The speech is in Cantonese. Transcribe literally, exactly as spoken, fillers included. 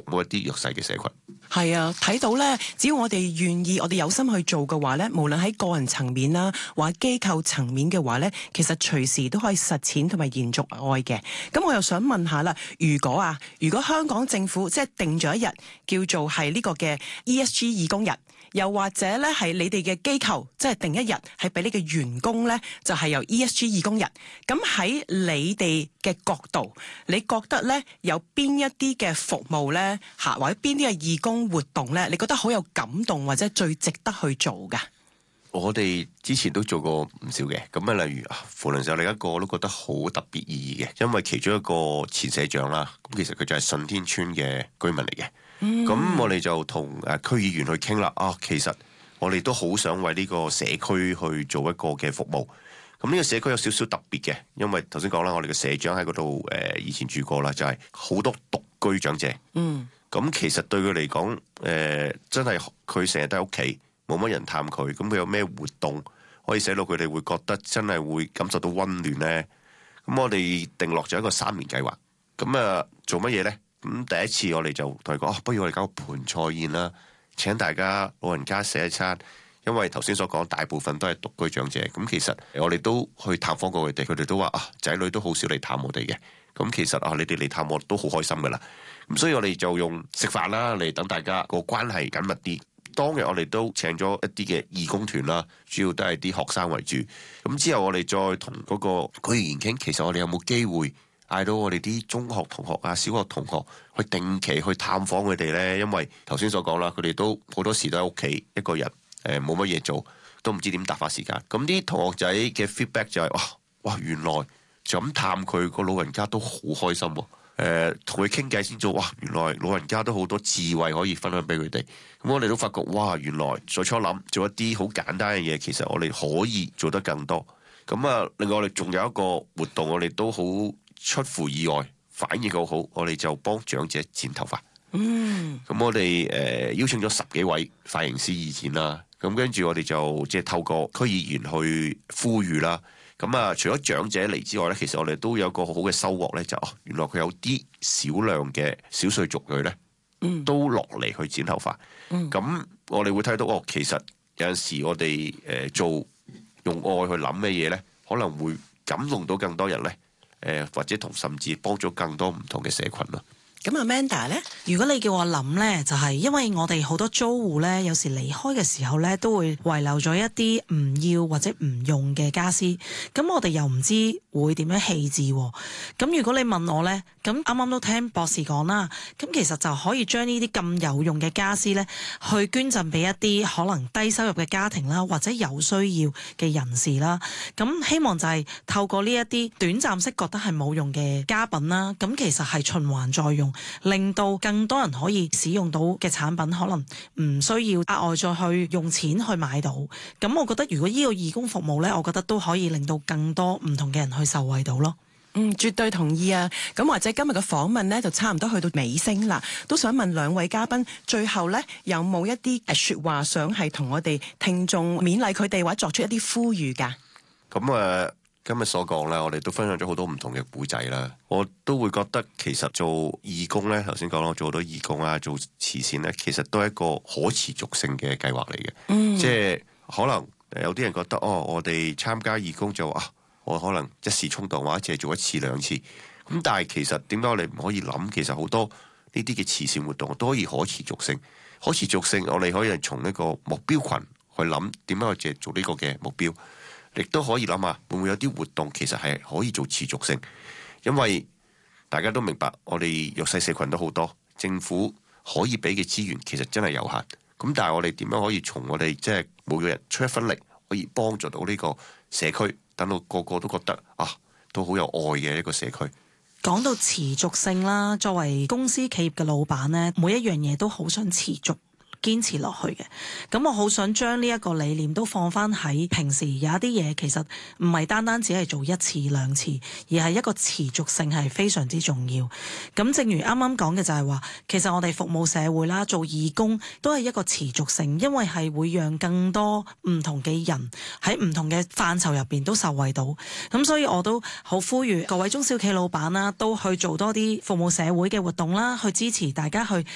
務一啲弱勢嘅社群。 係啊，睇到咧，只要我哋願意，我哋有心去做嘅話咧，無論喺個人層面啦，或者機構層面嘅話咧，其實隨時都可以實踐同埋延續愛嘅。咁我又想問下啦，如果啊，如果香港政府即係定咗一日叫做係呢個嘅 E S G 義工日，又或者咧係你哋嘅機構即係定一日係俾你嘅員工咧，就係由 E S G 義工日。咁喺你哋嘅角度，你覺得咧有邊一啲嘅服務咧嚇，或者邊啲嘅義工活動咧，你覺得好有感動或者最值得去做㗎？ 我哋之前都做過唔少嘅，咁啊，例如啊，扶輪社另一個我都覺得好特別意義嘅，因為其中一個前社長啦，咁其實佢就係順天村嘅居民嚟嘅。咁、嗯、我哋就同誒區議員去傾啦，啊，其實我哋都好想為呢個社區去做一個嘅服務。咁呢個社區有少少特別嘅，因為頭先講啦，我哋嘅社長喺嗰度誒以前住過啦，就係、是、好多獨居長者。嗯。咁其實對佢嚟講，誒、呃、真係佢成日都喺屋企，冇乜人探佢。咁佢有咩活動可以使到佢哋會覺得真係會感受到溫暖呢？咁我哋定落咗一個三年計劃。咁啊，做乜嘢呢？咁第一次我哋就同佢講、哦，不如我哋搞個盤菜宴啦，請大家老人家食一餐。因為頭先所講大部分都係獨居長者，咁其實我哋都去探訪過佢哋，佢哋都話啊，仔女都好少嚟探我哋嘅。咁其實啊，你哋嚟探我都好開心噶啦。咁所以我哋就用食飯啦嚟等大家個關係緊密啲。當日我哋都請咗一啲嘅義工團啦，主要都係啲學生為主。咁之後我哋再同嗰個區議員傾，其實我哋有冇機會嗌到我哋啲中學同學啊、小學同學去定期去探訪佢哋呢？因為頭先所講啦，佢哋都好多時都喺屋企一個人。誒冇乜嘢做，都唔知點打發時間。咁啲同學仔嘅 feedback 就係、是、哇哇，原來就咁探佢個老人家都好開心喎、啊。誒同佢傾偈先做，哇！原來老人家都好多智慧可以分享俾佢哋。咁我哋都發覺，哇！原來最初諗做一啲好簡單嘅嘢，其實我哋可以做得更多。咁啊，另外我哋仲有一個活動，我哋都好出乎意外，反應好好。我哋就幫長者剪頭髮。嗯。咁我哋誒、呃、邀請咗十幾位髮型師意見啦。咁跟住我哋就即係透過區議員去呼籲啦。咁啊，除咗長者嚟之外咧，其實我哋都有個好好嘅收穫咧，就哦，原來佢有啲少量嘅少數族裔咧，嗯，都落嚟去剪頭髮。嗯，咁我哋會睇到哦，其實有陣時我哋誒、呃、做用愛去諗嘅嘢咧，可能會感動到更多人咧。誒、呃，或者同甚至幫咗更多唔同嘅社群咯。 咁 Amanda 咧， 如果你叫我諗咧，就係、是、因為我哋好多租戶咧，有時離開嘅時候咧，都會遺留咗一啲唔要或者唔用嘅家私。咁我哋又唔知會點樣棄置。咁如果你問我咧，咁啱啱都聽博士講啦，咁其實就可以將呢啲咁有用嘅家私咧，去捐贈俾一啲可能低收入嘅家庭啦，或者有需要嘅人士啦。咁希望就係透過呢一啲短暫式覺得係冇用嘅家品啦，咁其實係循環再用。令到更多人可以使用到嘅產品，可能唔需要額外再去用錢去買到。咁我覺得如果呢個義工服務呢，我覺得都可以令到更多唔同嘅人去受惠到咯。 嗯，絕對同意啊！咁或者今日嘅訪問呢，就差唔多去到尾聲啦，都想問兩位嘉賓，最後呢，有冇一啲誒說話想係同我哋聽眾勉勵佢哋，或者作出一啲呼籲㗎？ 咁誒。呃今日所講咧，我哋都分享咗好多唔同嘅故仔啦。我都會覺得其實做義工咧，頭先講啦，做好多義工啊，做慈善咧，其實都係一個可持續性嘅計劃嚟嘅。嗯，即係可能有啲人覺得哦，我哋參加義工就啊，我可能一時衝動或者係做一次兩次。咁但係其實點解我哋唔可以諗？其實好多呢啲嘅慈善活動都可以可持續性。可持續性，我哋可以從呢個目標群去諗點樣去做呢個嘅目標。亦都可以諗下，會唔會有啲活動其實係可以做持續性？因為大家都明白，我哋弱勢社群都好多，政府可以俾嘅資源其實真係有限。咁但係我哋點樣可以從我哋即係每個人出一分力，可以幫助到呢個社區，等到個個都覺得啊，都好有愛嘅一個社區。 講到持續性啦，作為公司企業嘅老闆呢，每一樣嘢都好想持續堅持落去嘅，咁我好想將呢一個理念都放翻喺平時，有一啲嘢其實唔係單單只係做一次兩次，而係一個持續性係非常之重要。咁正如啱啱講嘅就係話，其實我哋服務社會啦，做義工都係一個持續性，因為係會讓更多唔同嘅人喺唔同嘅範疇入邊都受惠到。咁所以我都好呼籲各位中小企老闆啦，都去做多啲服務社會嘅活動啦，去支持大家去